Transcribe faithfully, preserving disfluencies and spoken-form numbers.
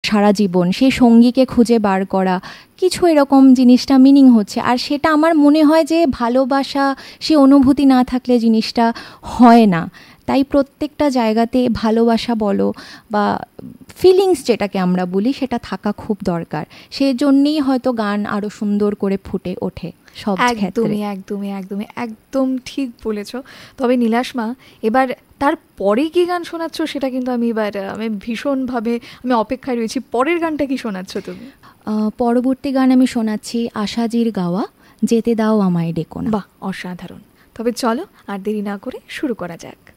সারা জীবন, সেই সঙ্গীকে খুঁজে বার করা, কিছু এরকম জিনিসটা মিনিং হচ্ছে। আর সেটা আমার মনে হয় যে ভালোবাসা, সে অনুভূতি না থাকলে জিনিসটা হয় না। তাই প্রত্যেকটা জায়গাতে ভালোবাসা বলো বা ফিলিংস যেটাকে আমরা বলি, সেটা থাকা খুব দরকার। সেজন্যই হয়তো গান আরও সুন্দর করে ফুটে ওঠে সব ক্ষেত্রে। একদমই একদমই একদমই একদম ঠিক বলেছ। তবে নীলাশমা, এবার তারপরে কি গান শোনাচ্ছ সেটা কিন্তু আমি এবার আমি ভীষণভাবে আমি অপেক্ষায় রয়েছি। পরের গানটা কি শোনাচ্ছ তুমি? পরবর্তী গান আমি শোনাচ্ছি আশাজির গাওয়া যেতে দাও আমায় ডেকো না। বাহ, অসাধারণ। তবে চলো আর দেরি না করে শুরু করা যাক।